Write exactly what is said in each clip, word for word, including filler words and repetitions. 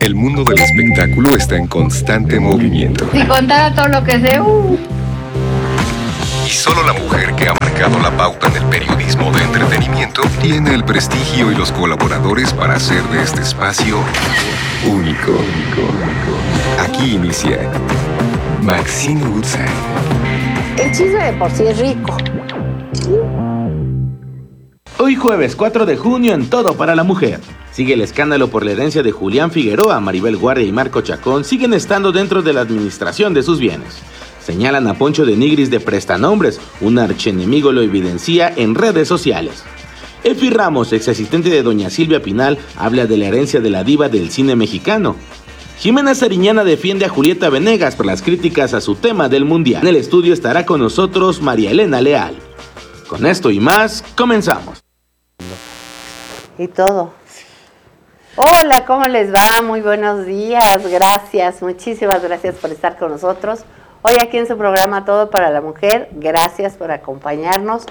El mundo del espectáculo está en constante movimiento. Si contara todo lo que sé, uh. Y solo la mujer que ha marcado la pauta en el periodismo de entretenimiento tiene el prestigio y los colaboradores para hacer de este espacio único. Aquí inicia Maxine Woodside. El chisme de por sí es rico. Hoy jueves cuatro de junio en Todo para la Mujer. Sigue el escándalo por la herencia de Julián Figueroa. Maribel Guardia y Marco Chacón siguen estando dentro de la administración de sus bienes. Señalan a Poncho de Nigris de prestanombres, un archienemigo lo evidencia en redes sociales. Efi Ramos, ex asistente de doña Silvia Pinal, habla de la herencia de la diva del cine mexicano. Jimena Sariñana defiende a Julieta Venegas por las críticas a su tema del mundial. En el estudio estará con nosotros María Elena Leal. Con esto y más, comenzamos. Y todo. Hola, ¿cómo les va? Muy buenos días, gracias, muchísimas gracias por estar con nosotros. Hoy aquí en su programa Todo para la Mujer, gracias por acompañarnos.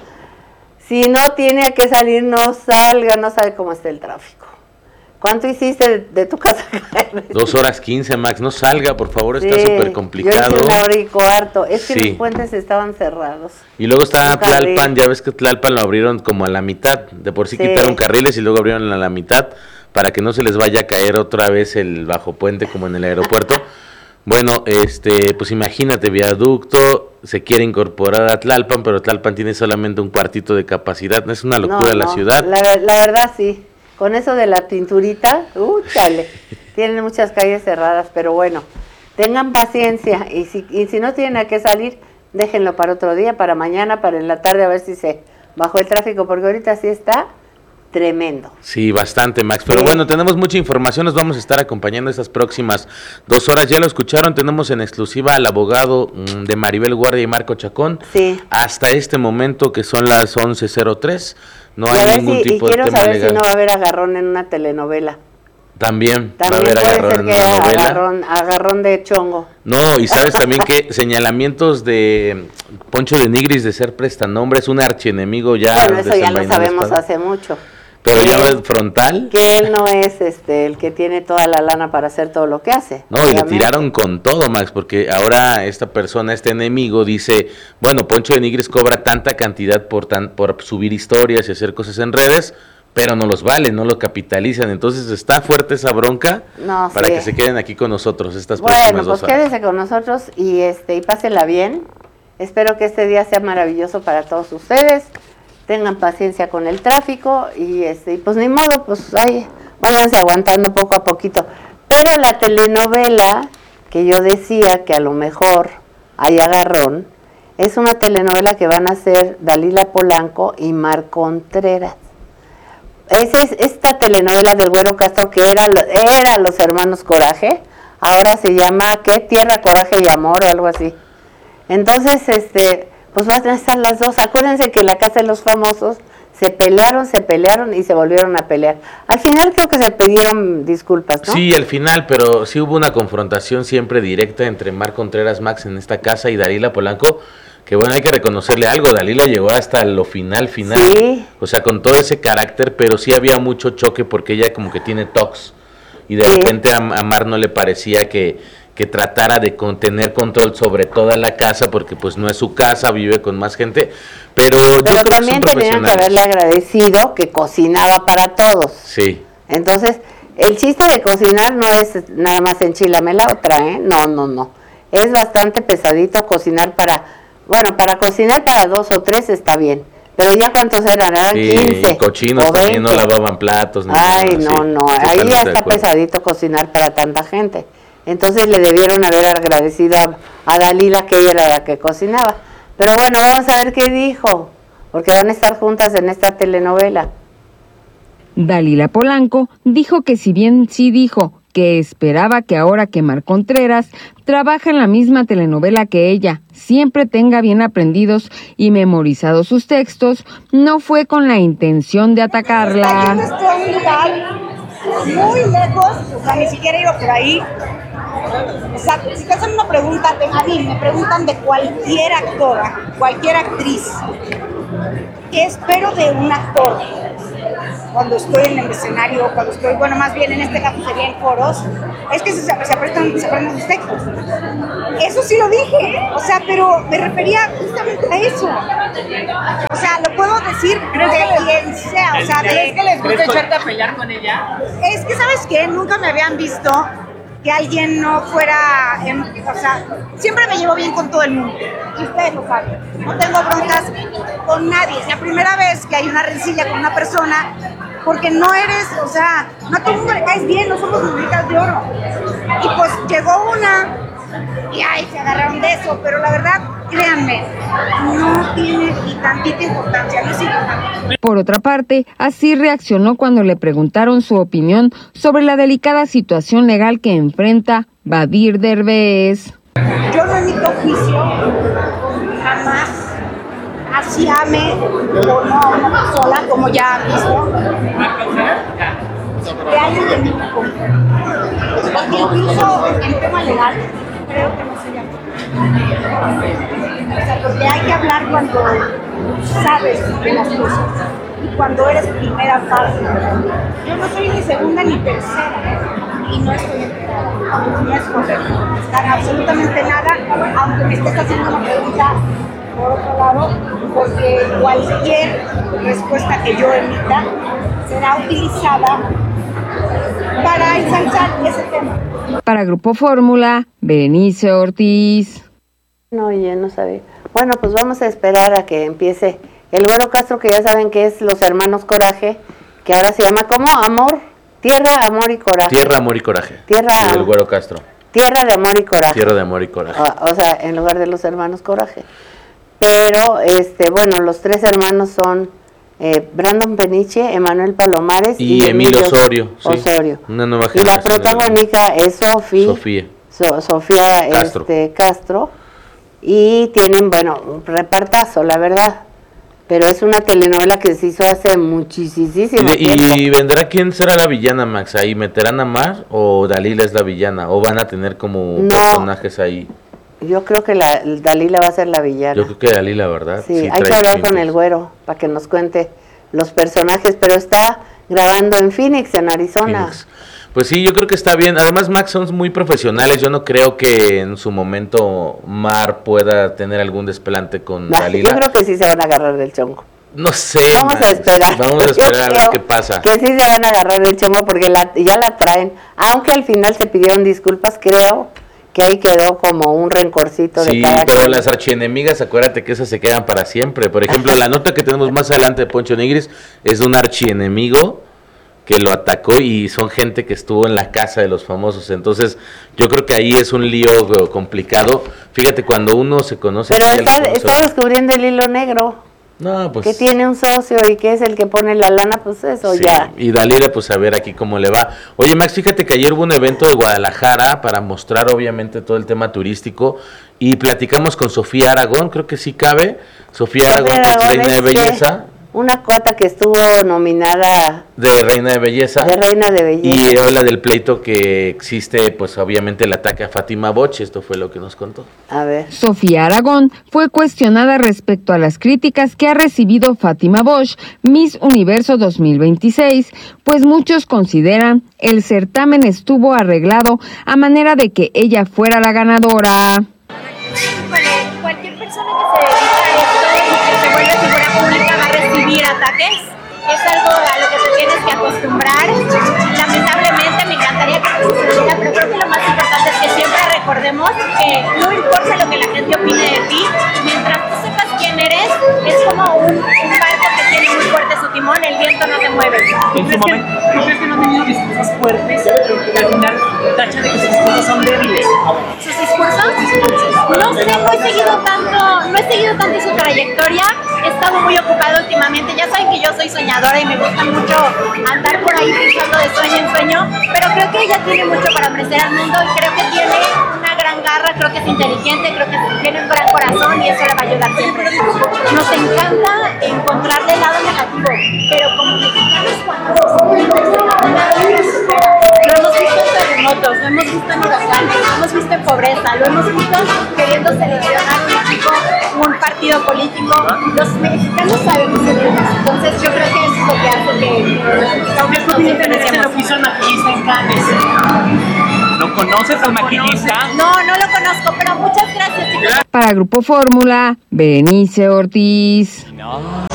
Si no tiene que salir, no salga, no sabe cómo está el tráfico. ¿Cuánto hiciste de, de tu casa? Dos horas quince, Max, no salga, por favor, está sí, súper complicado. Yo hice una hora y cuarto, es que sí. Los puentes estaban cerrados. Y luego está Tlalpan, ya ves que Tlalpan lo abrieron como a la mitad, de por sí, sí quitaron carriles y luego abrieron a la mitad para que no se les vaya a caer otra vez el bajo puente como en el aeropuerto. Bueno, este, pues imagínate, viaducto, se quiere incorporar a Tlalpan, pero Tlalpan tiene solamente un cuartito de capacidad, es una locura no, la no, ciudad. La, la verdad sí, con eso de la pinturita, uh, chale, tienen muchas calles cerradas, pero bueno, tengan paciencia y si, y si no tienen a qué salir, déjenlo para otro día, para mañana, para en la tarde, a ver si se bajó el tráfico, porque ahorita sí está tremendo. Sí, bastante, Max, pero sí. Bueno, tenemos mucha información, nos vamos a estar acompañando estas próximas dos horas, ya lo escucharon, tenemos en exclusiva al abogado mmm, de Maribel Guardia y Marco Chacón, sí. Hasta este momento que son las once cero tres, no hay ver, ningún sí, tipo y de tema legal. Quiero saber si no va a haber agarrón en una telenovela. También, también va a haber agarrón en una novela. Agarrón, agarrón de chongo. No, y sabes también que señalamientos de Poncho de Nigris de ser prestanombres, un archienemigo ya. Bueno, eso ya lo sabemos hace mucho. Pero ya no es frontal. Que él no es este el que tiene toda la lana para hacer todo lo que hace. No, obviamente. Y le tiraron con todo, Max, porque ahora esta persona, este enemigo, dice, bueno, Poncho de Nigris cobra tanta cantidad por tan por subir historias y hacer cosas en redes, pero no los vale, no lo capitalizan. Entonces está fuerte esa bronca no, para sí. que se queden aquí con nosotros estas bueno, próximas pues dos horas. Quédense con nosotros y este y pásenla bien. Espero que este día sea maravilloso para todos ustedes. Tengan paciencia con el tráfico y este y pues ni modo, pues ahí váyanse aguantando poco a poquito. Pero la telenovela que yo decía que a lo mejor hay agarrón, es una telenovela que van a hacer Dalila Polanco y Mar Contreras. Esa es esta telenovela del Güero Castro que era, era Los Hermanos Coraje, ahora se llama ¿qué? Tierra, Coraje y Amor o algo así. Entonces, este, pues van a estar las dos. Acuérdense que en La Casa de los Famosos se pelearon, se pelearon y se volvieron a pelear. Al final creo que se pidieron disculpas, ¿no? Sí, al final, pero sí hubo una confrontación siempre directa entre Mar Contreras, Max en esta casa y Dalila Polanco. Que bueno, hay que reconocerle algo, Dalila llegó hasta lo final, final, sí. O sea, con todo ese carácter, pero sí había mucho choque porque ella como que tiene tocs, y de sí. repente a, a Mar no le parecía que, que tratara de con, tener control sobre toda la casa, porque pues no es su casa, vive con más gente, pero, pero yo creo también que son tenían que haberle agradecido que cocinaba para todos. Sí. Entonces, el chiste de cocinar no es nada más enchilame la otra, ¿eh? No, no, no, es bastante pesadito cocinar para... Bueno, para cocinar para dos o tres está bien, pero ya cuántos eran, eran sí, quince cochinos o veinte. También no lavaban platos. Ni Ay, nada, no, sí, no, ahí ya está pesadito cocinar para tanta gente. Entonces le debieron haber agradecido a, a Dalila que ella era la que cocinaba. Pero bueno, vamos a ver qué dijo, porque van a estar juntas en esta telenovela. Dalila Polanco dijo que si bien sí dijo que esperaba que ahora que Mar Contreras trabaja en la misma telenovela que ella, siempre tenga bien aprendidos y memorizados sus textos, no fue con la intención de atacarla. Yo estoy en un lugar muy lejos, o sea, ni siquiera iba por ahí. O sea, si te hacen una pregunta, de, a mí me preguntan de cualquier actora, cualquier actriz, ¿qué espero de un actor? cuando estoy en el escenario, cuando estoy, bueno, más bien en este caso sería en coros, es que se, se, aprenden, se aprenden los textos. Eso sí lo dije, ¿eh? O sea, pero me refería justamente a eso. O sea, lo puedo decir de quien sea, o sea, de... ¿Es que les gusta echarte a pelear con ella? Es que, ¿sabes qué? Nunca me habían visto que alguien no fuera, en, o sea, siempre me llevo bien con todo el mundo, y ustedes lo saben, no tengo broncas con nadie, es la primera vez que hay una rencilla con una persona, porque no eres, o sea, no a todo el mundo le caes bien, no somos muñecas de oro, y pues llegó una, y ay, se agarraron de eso, pero la verdad, créanme, no tiene ni tantita importancia, no es importante. Por otra parte, así reaccionó cuando le preguntaron su opinión sobre la delicada situación legal que enfrenta Badir Derbez. Yo no emito juicio, jamás, así ame o no a una persona, como ya han visto, de alguien de mí. Porque incluso en tema legal, creo que no se llama. O sea, porque hay que hablar cuando sabes de las cosas y cuando eres primera parte. Yo no soy ni segunda ni tercera y no estoy enterada. No es correcto estar absolutamente nada, aunque me estés haciendo una pregunta por otro lado, porque cualquier respuesta que yo emita será utilizada para ensalzar ese tema. Para Grupo Fórmula, Berenice Ortiz. No, yo no sabía. Bueno, pues vamos a esperar a que empiece el Güero Castro, que ya saben que es Los Hermanos Coraje, que ahora se llama ¿cómo? Amor, Tierra, Amor y Coraje. Tierra, Amor y Coraje. Tierra, el Güero Castro. Tierra de Amor y Coraje. Tierra de Amor y Coraje. O, o sea, en lugar de Los Hermanos Coraje. Pero, este, bueno, los tres hermanos son eh, Brandon Peniche, Emanuel Palomares y, y Emilio Osorio. Osorio. Sí, una nueva generación. Y la protagónica es Sofi, Sofía. So, Sofía Castro. Este, Castro. Y tienen, bueno, un repartazo, la verdad. Pero es una telenovela que se hizo hace muchísimo y, tiempo. ¿Y vendrá quién será la villana, Max? ¿Ahí meterán a Mar o Dalila es la villana? ¿O van a tener como no, personajes ahí? Yo creo que la, Dalila va a ser la villana. Yo creo que Dalila, ¿verdad? Sí, sí hay que hablar con el Güero para que nos cuente los personajes, pero está grabando en Phoenix, en Arizona. Phoenix. Pues sí, yo creo que está bien. Además, Max, son muy profesionales. Yo no creo que en su momento Mar pueda tener algún desplante con nah, Dalila. Yo creo que sí se van a agarrar del chongo. No sé. Vamos Max. a esperar. Vamos a esperar a ver qué pasa. Que sí se van a agarrar del chongo porque la, ya la traen. Aunque al final se pidieron disculpas, creo que ahí quedó como un rencorcito sí, de cada Sí, pero quien. Las archienemigas, acuérdate que esas se quedan para siempre. Por ejemplo, la nota que tenemos más adelante de Poncho Nigris es de un archienemigo que lo atacó y son gente que estuvo en la casa de los famosos. Entonces, yo creo que ahí es un lío complicado. Fíjate, cuando uno se conoce... Pero está, está descubriendo el hilo negro. No, pues... Que tiene un socio y que es el que pone la lana, pues eso sí, ya. Y Dalila, pues a ver aquí cómo le va. Oye, Max, fíjate que ayer hubo un evento de Guadalajara para mostrar obviamente todo el tema turístico y platicamos con Sofía Aragón, creo que sí cabe. Sofía Aragón, Aragón reina de belleza. Una cuata que estuvo nominada de Reina de Belleza. De Reina de Belleza. Y habla del pleito que existe, pues obviamente el ataque a Fátima Bosch, esto fue lo que nos contó. A ver. Sofía Aragón fue cuestionada respecto a las críticas que ha recibido Fátima Bosch, Miss Universo dos mil veintiséis, pues muchos consideran el certamen estuvo arreglado a manera de que ella fuera la ganadora. Cualquier persona que se dedica a esto y que se vuelve figura pública va a recibir ataques. Es algo a lo que te tienes que acostumbrar. Lamentablemente me encantaría que no sucediera, pero creo que lo más importante es que siempre recordemos que no importa lo que la gente opine de ti, mientras tú sepas quién eres, es como un, un barco que tiene muy fuerte su timón, el viento no te mueve. En su momento, ¿no crees que no ha tenido discursos fuertes y al final tacha de que sus discursos son débiles? ¿Sus discursos? No sé, no he seguido tanto, no he seguido tanto su trayectoria, he estado muy ocupada últimamente, ya saben que yo soy soñadora y me gusta mucho andar por ahí pensando de sueño en sueño, pero creo que ella tiene mucho para ofrecer al mundo y creo que tiene una gran garra, creo que es inteligente, creo que tiene un gran corazón y eso le va a ayudar siempre. Nos encanta encontrarle el lado negativo, pero como mexicanos cuando lo hemos visto en terremotos, lo hemos visto en huracanes, lo hemos visto en pobreza, lo hemos visto queriendo seleccionar un equipo, un partido partido político. Los mexicanos sabemos el tema, entonces yo creo que eso es lo que hace que... Aunque es muy interesante lo que hizo el maquillista en Cannes. ¿Lo conoces al maquillista? No, no lo conozco, pero muchas gracias, chicos. Para Grupo Fórmula, Berenice Ortiz. No.